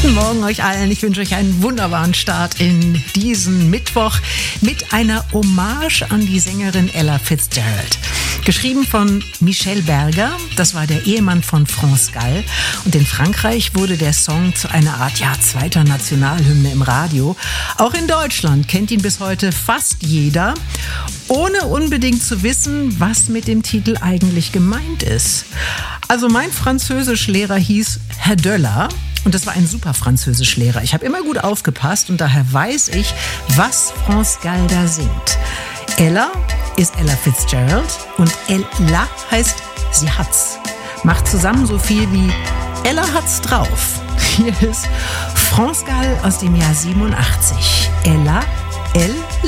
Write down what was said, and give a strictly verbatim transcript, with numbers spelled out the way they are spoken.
Guten Morgen euch allen. Ich wünsche euch einen wunderbaren Start in diesen Mittwoch mit einer Hommage an die Sängerin Ella Fitzgerald. Geschrieben von Michel Berger, das war der Ehemann von France Gall. Und in Frankreich wurde der Song zu einer Art ja, zweiter Nationalhymne im Radio. Auch in Deutschland kennt ihn bis heute fast jeder, ohne unbedingt zu wissen, was mit dem Titel eigentlich gemeint ist. Also mein Französischlehrer hieß Herr Döller. Und das war ein super Französischlehrer. Ich habe immer gut aufgepasst und daher weiß ich, was France Gall da singt. Ella ist Ella Fitzgerald und Ella heißt sie hat's. Macht zusammen so viel wie Ella hat's drauf. Hier ist France Gall aus dem Jahr siebenundachtzig. Ella, L